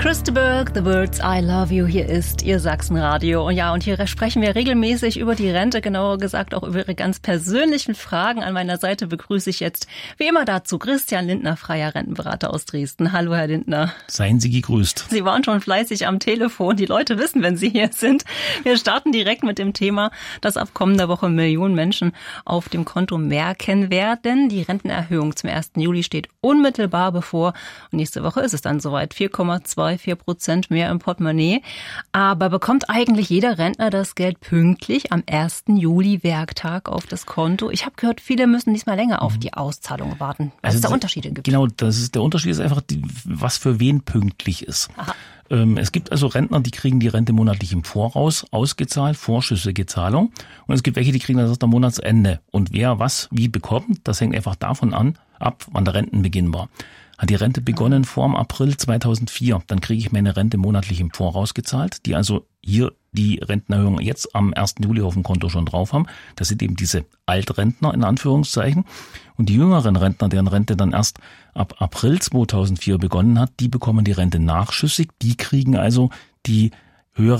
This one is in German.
Chris de Burgh, The Words I Love You, hier ist Ihr Sachsenradio. Und ja, und hier sprechen wir regelmäßig über die Rente, genauer gesagt auch über Ihre ganz persönlichen Fragen. An meiner Seite begrüße ich jetzt wie immer dazu Christian Lindner, freier Rentenberater aus Dresden. Hallo, Herr Lindner. Seien Sie gegrüßt. Sie waren schon fleißig am Telefon. Die Leute wissen, wenn Sie hier sind. Wir starten direkt mit dem Thema, dass ab kommender Woche Millionen Menschen auf dem Konto merken werden. Die Rentenerhöhung zum 1. Juli steht unmittelbar bevor. Und nächste Woche ist es dann soweit. 4,24% mehr im Portemonnaie. Aber bekommt eigentlich jeder Rentner das Geld pünktlich am 1. Juli Werktag auf das Konto? Ich habe gehört, viele müssen diesmal länger auf die Auszahlung warten, weil es da Unterschiede gibt. Genau, der Unterschied ist einfach, was für wen pünktlich ist. Aha. Es gibt also Rentner, die kriegen die Rente monatlich im Voraus ausgezahlt, vorschüssige Zahlung. Und es gibt welche, die kriegen das erst am Monatsende. Und wer was wie bekommt, das hängt einfach davon ab, wann der Rentenbeginn war. Hat die Rente begonnen vor dem April 2004, dann kriege ich meine Rente monatlich im Voraus gezahlt, die also hier die Rentenerhöhung jetzt am 1. Juli auf dem Konto schon drauf haben. Das sind eben diese Altrentner in Anführungszeichen. Und die jüngeren Rentner, deren Rente dann erst ab April 2004 begonnen hat, die bekommen die Rente nachschüssig. Die kriegen also die